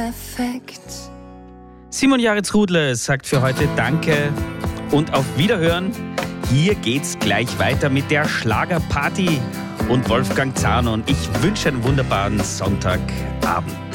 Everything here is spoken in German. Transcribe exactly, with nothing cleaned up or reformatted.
perfekt. Simon Jaritz-Rudle sagt für heute Danke und auf Wiederhören. Hier geht's gleich weiter mit der Schlagerparty und Wolfgang Zahn und ich wünsche einen wunderbaren Sonntagabend.